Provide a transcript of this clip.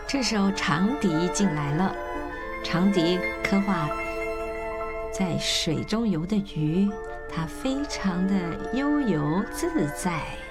这时候长笛进来了，长笛刻画在水中游的鱼，它非常的悠游自在。